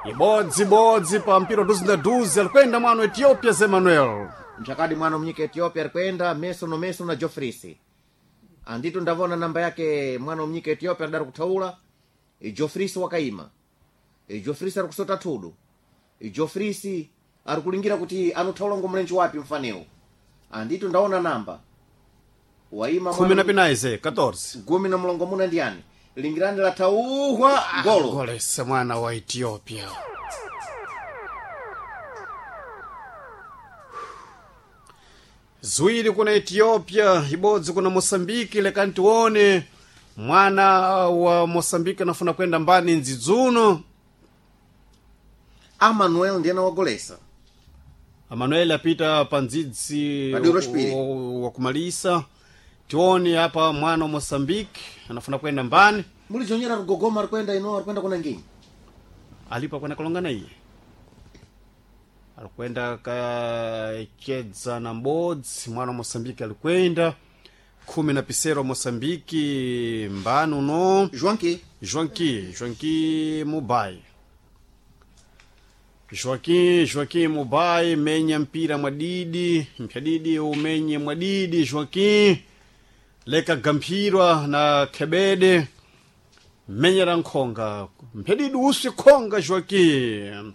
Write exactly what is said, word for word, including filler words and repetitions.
ibodzi-bodzi pa mpira duzi alikwenda mwana Ethiopia Emmanuel mchakadi mwana mnyika Ethiopia alikwenda meso no meso na Jofrisi anditu ndavona namba yake mwana mnyika Ethiopia adari kutaula Jofrisi wakaima Jofrisi ari kusota tudu Jofrisi ari kulingira kuti anutaula ngomulenchi wapi mfaneo anditu ndaona namba waima kumi na pinaize katorze gumi na mlongo muna ndiani lingirani la tauhwa golo golese mwana wa Ethiopia zwiri kuna Ethiopia ibodzi kuna Mosambiki lekani tuone mwana wa Mosambiki anafuna kwenda mbani nzidzuno Amanuel ndiye na wagolesa Amanuel apita panzidzi wa kumalisa tioni hapa mwana wa Mosambiki anafuna kwenda mbani muli jonyera rugogoma alikwenda ino alikwenda kuna ngini alipa kwenda kolongana iye alikwenda kakedza na mbodzi mwana wa Mosambiki alikwenda kumi na pisero Mosambiki mbanu no Joanki Joanki Joanki Mubai Joaquim Joaquim Mubai menya mpira mwadidi mpyadidi umenye mwadidi Joaquim leka gampirwa na Kebede menya rankonga mpyadidi usi konga Joaquim